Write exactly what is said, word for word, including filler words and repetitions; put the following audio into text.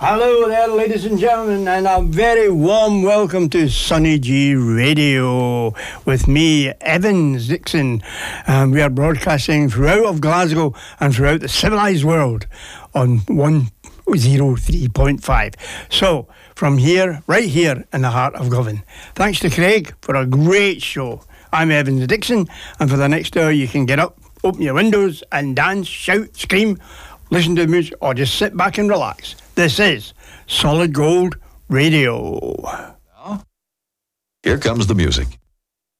Hello there, ladies and gentlemen, and a very warm welcome to Sonny G Radio with me, Evans Dixon. Um, we are broadcasting throughout of Glasgow and throughout the civilised world on one oh three point five. So, from here, right here in the heart of Govan. Thanks to Craig for a great show. I'm Evans Dixon, and for the next hour you can get up, open your windows and dance, shout, scream, listen to music, or just sit back and relax. This is Solid Gold Radio. Now, here comes the music.